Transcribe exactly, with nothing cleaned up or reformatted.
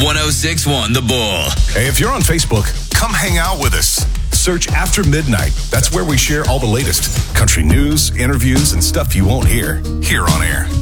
one oh six point one The Bull. Hey, if you're on Facebook, come hang out with us. Search After Midnight. That's where we share all the latest country news, interviews, and stuff you won't hear here on air.